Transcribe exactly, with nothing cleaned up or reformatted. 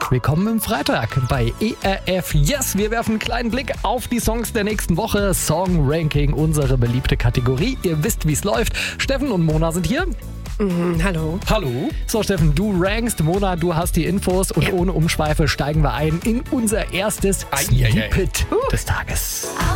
Willkommen im Freitag bei E R F Yes. Wir werfen einen kleinen Blick auf die Songs der nächsten Woche. Song Ranking, unsere beliebte Kategorie. Ihr wisst, wie es läuft. Steffen und Mona sind hier. Mhm, hallo. Hallo. So, Steffen, du rankst. Mona, du hast die Infos. Und Ja. ohne Umschweife steigen wir ein in unser erstes Ei, ei, ei. Snippet des Tages.